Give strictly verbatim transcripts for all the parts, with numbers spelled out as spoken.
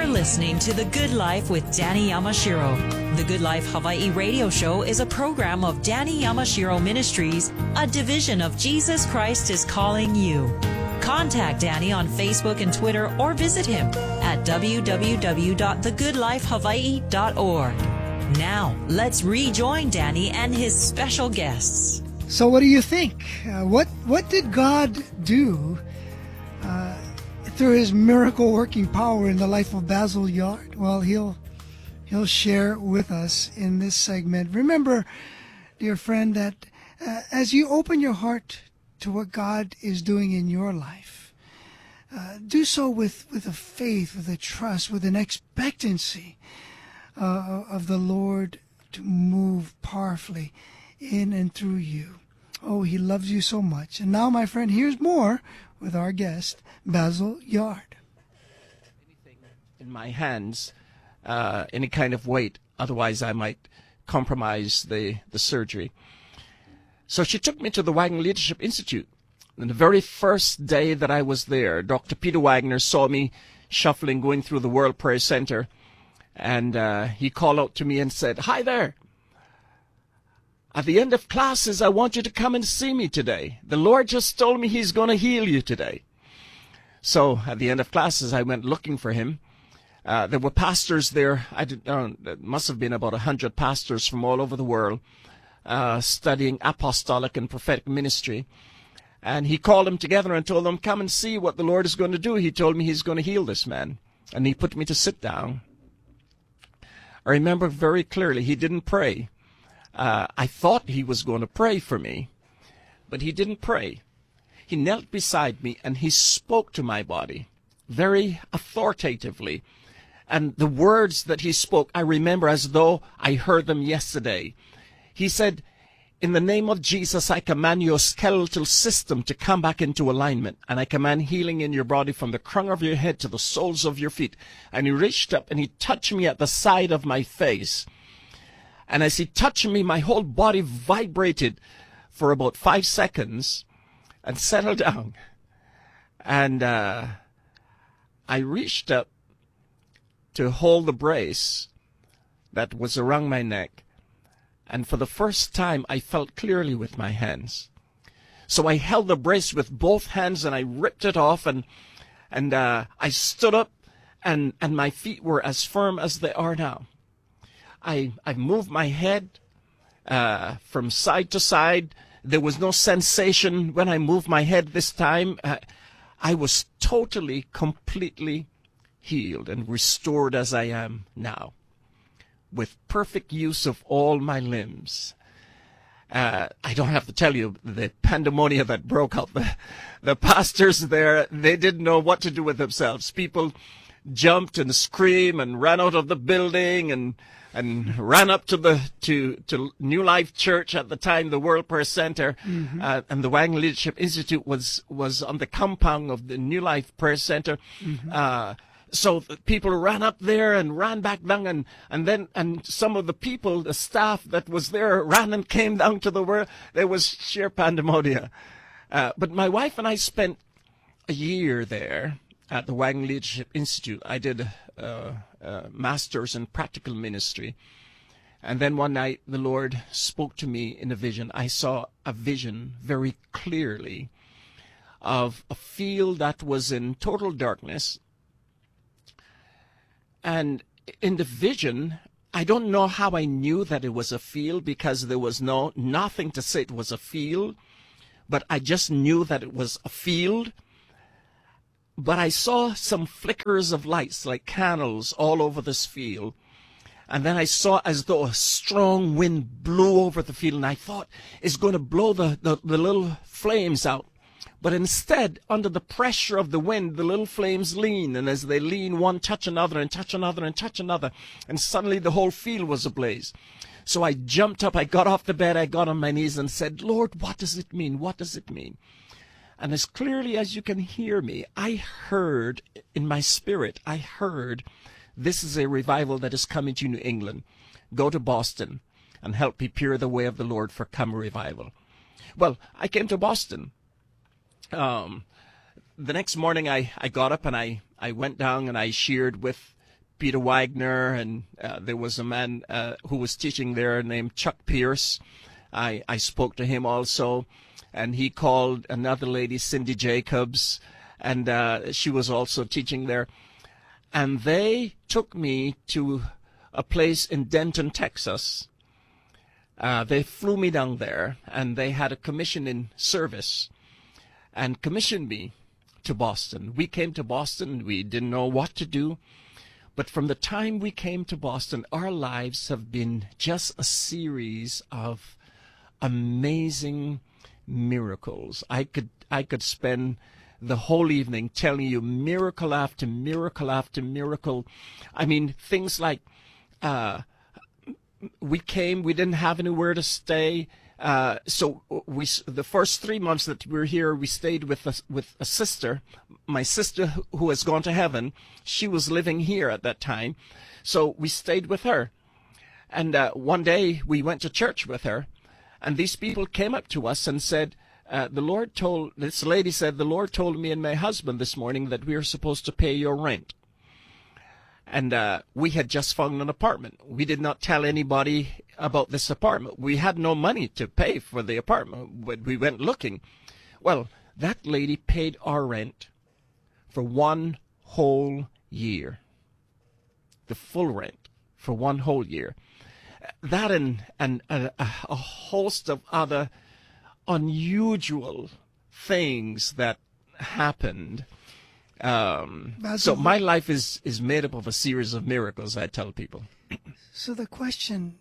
listening to The Good Life with Danny Yamashiro. The Good Life Hawaii radio show is a program of Danny Yamashiro Ministries, a division of Jesus Christ is Calling You. Contact Danny on Facebook and Twitter or visit him at w w w dot the good life hawaii dot org. Now, let's rejoin Danny and his special guests. So what do you think? Uh, what, what did God do uh, through his miracle working power in the life of Basil Yard? Well, he'll he'll share with us in this segment. Remember, dear friend, that uh, as you open your heart to what God is doing in your life, uh, do so with, with a faith, with a trust, with an expectancy uh, of the Lord to move powerfully in and through you. Oh, he loves you so much. And now, my friend, here's more with our guest, Basil Yard. Anything in my hands, uh, any kind of weight, otherwise I might compromise the, the surgery. So she took me to the Wagner Leadership Institute. And the very first day that I was there, Doctor Peter Wagner saw me shuffling, going through the World Prayer Center, and uh, he called out to me and said, "Hi there. At the end of classes, I want you to come and see me today. The Lord just told me he's going to heal you today." So at the end of classes, I went looking for him. Uh, there were pastors there. I did, uh, there must have been about a hundred pastors from all over the world uh, studying apostolic and prophetic ministry. And he called them together and told them, "Come and see what the Lord is going to do. He told me he's going to heal this man." And he put me to sit down. I remember very clearly, he didn't pray. Uh, I thought he was going to pray for me, but he didn't pray. He knelt beside me and he spoke to my body very authoritatively. And the words that he spoke, I remember as though I heard them yesterday. He said, "In the name of Jesus, I command your skeletal system to come back into alignment. And I command healing in your body from the crown of your head to the soles of your feet." And he reached up and he touched me at the side of my face. And as he touched me, my whole body vibrated for about five seconds and settled down. And uh, I reached up to hold the brace that was around my neck. And for the first time, I felt clearly with my hands. So I held the brace with both hands and I ripped it off. And and uh, I stood up and, and my feet were as firm as they are now. I, I moved my head uh, from side to side. There was no sensation when I moved my head this time. Uh, I was totally, completely healed and restored as I am now, with perfect use of all my limbs. Uh, I don't have to tell you the pandemonium that broke out. The, the pastors there, they didn't know what to do with themselves. People jumped and screamed and ran out of the building and and ran up to the to to New Life Church at the time, the World Prayer Center, mm-hmm. uh, and the Wagner Leadership Institute was was on the compound of the New Life Prayer Center. Mm-hmm. Uh, so people ran up there and ran back down, and and then and some of the people, the staff that was there, ran and came down to the world. There was sheer pandemonium. Uh, but my wife and I spent a year there at the Wagner Leadership Institute. I did uh, uh, master's in practical ministry. And then one night the Lord spoke to me in a vision. I saw a vision very clearly of a field that was in total darkness. And in the vision, I don't know how I knew that it was a field, because there was no nothing to say it was a field, but I just knew that it was a field. But I saw some flickers of lights like candles all over this field. And then I saw as though a strong wind blew over the field, and I thought it's going to blow the, the, the little flames out. But instead, under the pressure of the wind, the little flames lean, and as they lean, one touch another and touch another and touch another, and suddenly the whole field was ablaze. So I jumped up, I got off the bed, I got on my knees and said, "Lord, what does it mean? What does it mean?" And as clearly as you can hear me, I heard in my spirit, I heard, "This is a revival that is coming to New England. Go to Boston and help prepare the way of the Lord for come revival." Well, I came to Boston. Um, the next morning I, I got up and I, I went down and I shared with Peter Wagner, and uh, there was a man uh, who was teaching there named Chuck Pierce. I, I spoke to him also, and he called another lady, Cindy Jacobs, and uh, she was also teaching there. And they took me to a place in Denton, Texas. Uh, they flew me down there, and they had a commissioning service and commissioned me to Boston. We came to Boston. We didn't know what to do. But from the time we came to Boston, our lives have been just a series of amazing miracles. I could I could spend the whole evening telling you miracle after miracle after miracle. I mean, things like uh, we came, we didn't have anywhere to stay. Uh, so we, the first three months that we were here, we stayed with a, with a sister, my sister who has gone to heaven. She was living here at that time. So we stayed with her. And uh, one day we went to church with her, and these people came up to us and said, uh, the Lord told, this lady said, the Lord told me and my husband this morning that we are supposed to pay your rent. And uh, we had just found an apartment. We did not tell anybody about this apartment. We had no money to pay for the apartment when we went looking. Well, that lady paid our rent for one whole year. The full rent for one whole year. That and, and a, a host of other unusual things that happened. Um, so my life is, is made up of a series of miracles, I tell people. So the question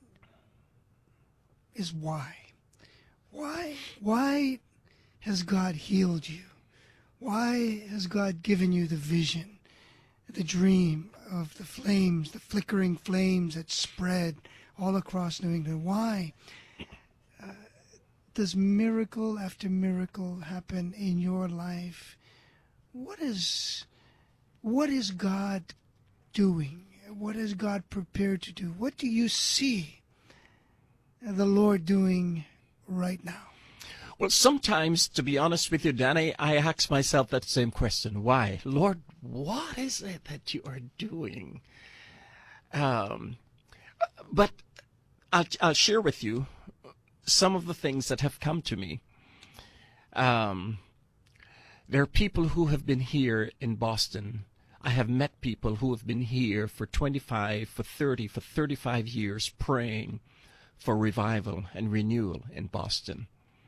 is why? Why? Why has God healed you? Why has God given you the vision, the dream of the flames, the flickering flames that spread all across New England? Why uh, does miracle after miracle happen in your life? What is, what is God doing? What is God prepared to do? What do you see the Lord doing right now? Well, sometimes, to be honest with you, Danny, I ask myself that same question. Why? Lord, what is it that you are doing? Um, but I'll, I'll share with you some of the things that have come to me. Um, there are people who have been here in Boston. I have met people who have been here for twenty-five, for thirty, for thirty-five years praying for revival and renewal in Boston.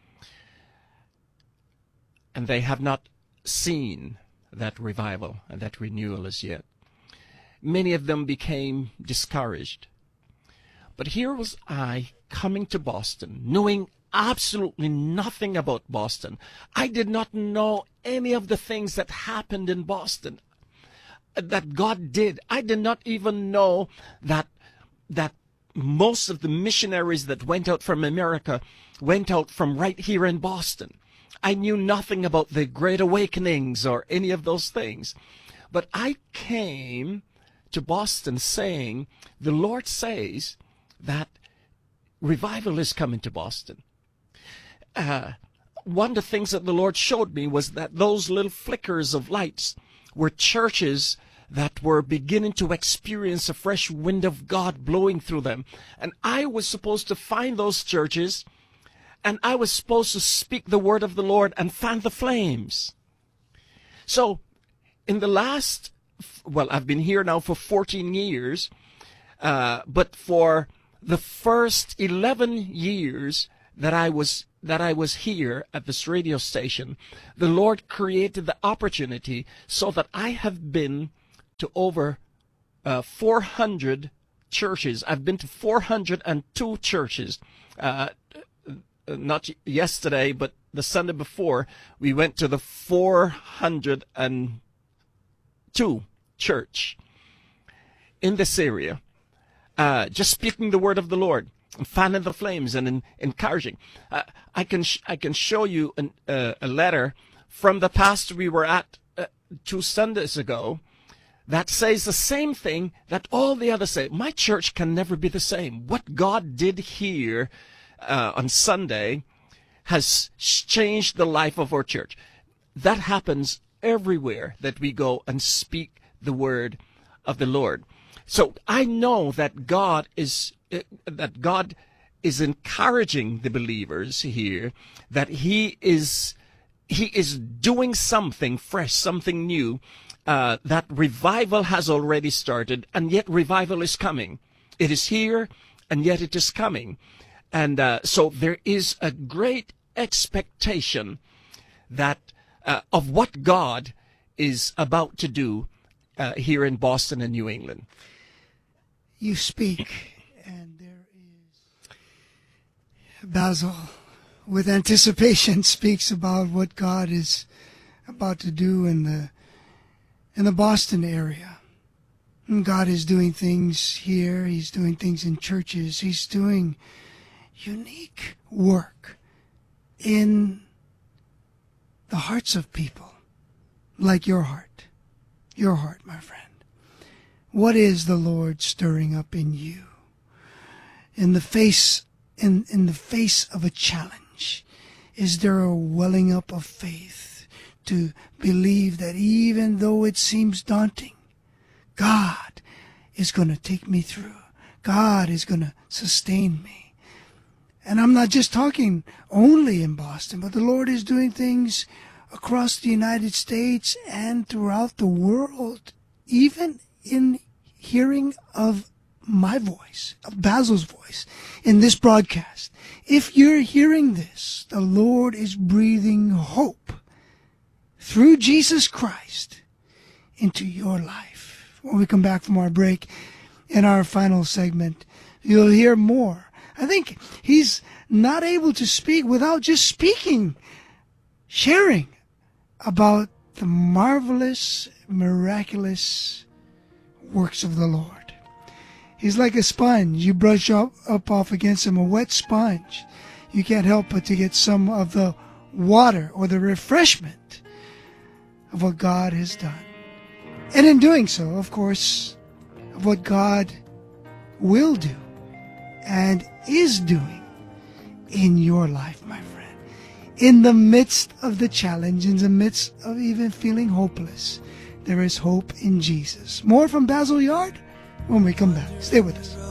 And they have not seen that revival and that renewal as yet. Many of them became discouraged. But here was I coming to Boston, knowing absolutely nothing about Boston. I did not know any of the things that happened in Boston, that God did. I did not even know that that most of the missionaries that went out from America went out from right here in Boston. I knew nothing about the Great Awakenings or any of those things. But I came to Boston saying, the Lord says that revival is coming to Boston. Uh, one of the things that the Lord showed me was that those little flickers of lights were churches that were beginning to experience a fresh wind of God blowing through them. And I was supposed to find those churches, and I was supposed to speak the word of the Lord and fan the flames. So, in the last, well, I've been here now for fourteen years, uh, but for the first eleven years that I was that I was here at this radio station, the Lord created the opportunity so that I have been to over uh, four hundred churches. I've been to four hundred two churches. Uh, not yesterday, but the Sunday before, we went to the four hundred two church in this area, uh, just speaking the word of the Lord, and fanning the flames and in, encouraging. Uh, I can sh- I can show you an, uh, a letter from the pastor we were at uh, two Sundays ago that says the same thing that all the others say. My church can never be the same. What God did here uh, on Sunday has changed the life of our church. That happens everywhere that we go and speak the word of the Lord. So I know that God is uh, that God is encouraging the believers here, that He is He is doing something fresh, something new. Uh, that revival has already started, and yet revival is coming. It is here, and yet it is coming. And uh, so there is a great expectation that uh, of what God is about to do uh, here in Boston and New England. You speak, and there is Basil, with anticipation, speaks about what God is about to do in the in the Boston area. And God is doing things here. He's doing things in churches. He's doing unique work in the hearts of people, like your heart. Your heart, my friend. What is the Lord stirring up in you? In the face, in, in the face of a challenge, is there a welling up of faith to believe that even though it seems daunting, God is going to take me through. God is going to sustain me. And I'm not just talking only in Boston, but the Lord is doing things across the United States and throughout the world, even in hearing of my voice, of Basil's voice, in this broadcast. If you're hearing this, the Lord is breathing hope through Jesus Christ into your life. When we come back from our break, in our final segment, you'll hear more. I think he's not able to speak without just speaking, sharing about the marvelous, miraculous works of the Lord. He's like a sponge. You brush up, up off against him, a wet sponge. You can't help but to get some of the water or the refreshment of what God has done. And in doing so, of course, of what God will do and is doing in your life, my friend. In the midst of the challenge, in the midst of even feeling hopeless, there is hope in Jesus. More from Basil Yard when we come back. Stay with us.